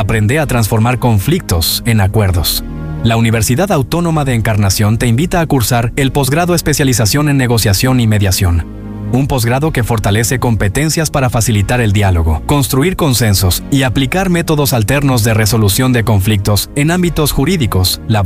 Aprende a transformar conflictos en acuerdos. La Universidad Autónoma de Encarnación te invita a cursar el posgrado Especialización en Negociación y Mediación. Un posgrado que fortalece competencias para facilitar el diálogo, construir consensos y aplicar métodos alternos de resolución de conflictos en ámbitos jurídicos, laborales,